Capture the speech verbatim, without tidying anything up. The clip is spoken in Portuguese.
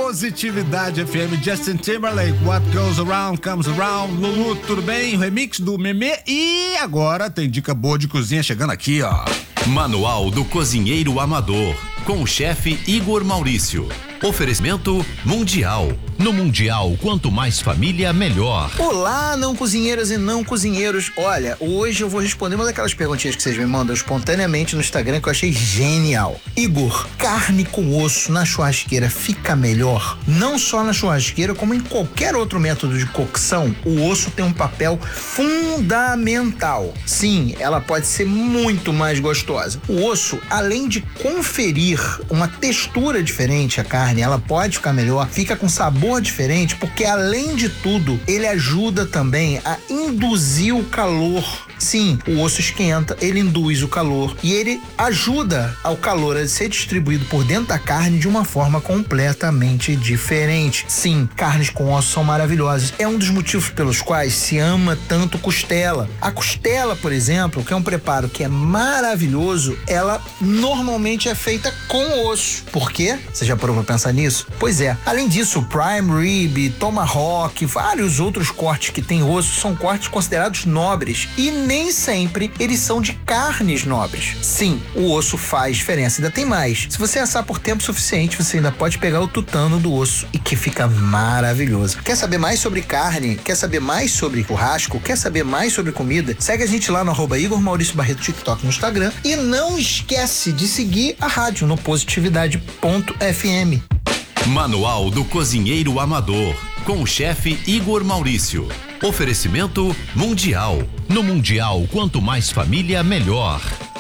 Positividade F M, Justin Timberlake, What Goes Around Comes Around. Lulu, tudo bem? O remix do Memê. E agora tem dica boa de cozinha chegando aqui, ó. Manual do Cozinheiro Amador, com o chefe Igor Maurício. Oferecimento Mundial. No Mundial, quanto mais família, melhor. Olá, não cozinheiras e não cozinheiros. Olha, hoje eu vou responder uma daquelas perguntinhas que vocês me mandam espontaneamente no Instagram que eu achei genial. Igor, carne com osso na churrasqueira fica melhor? Não só na churrasqueira, como em qualquer outro método de cocção, o osso tem um papel fundamental. Sim, ela pode ser muito mais gostosa. O osso, além de conferir uma textura diferente à carne, ela pode ficar melhor, fica com sabor diferente, porque além de tudo, ele ajuda também a induzir o calor. Sim, o osso esquenta, ele induz o calor e ele ajuda ao calor a ser distribuído por dentro da carne de uma forma completamente diferente. Sim, carnes com ossos são maravilhosas. É um dos motivos pelos quais se ama tanto costela. A costela, por exemplo, que é um preparo que é maravilhoso, ela normalmente é feita com osso. Por quê? Você já parou pra pensar nisso? Pois é. Além disso, prime rib, tomahawk, vários outros cortes que têm osso são cortes considerados nobres e nem sempre eles são de carnes nobres. Sim, o osso faz diferença. Ainda tem mais. Se você assar por tempo suficiente, você ainda pode pegar o tutano do osso e que fica maravilhoso. Quer saber mais sobre carne? Quer saber mais sobre churrasco? Quer saber mais sobre comida? Segue a gente lá no arroba Igor Maurício Barreto TikTok no Instagram e não esquece de seguir a rádio no positividade ponto F M. Manual do Cozinheiro Amador, com o chefe Igor Maurício. Oferecimento Mundial. No Mundial, quanto mais família, melhor.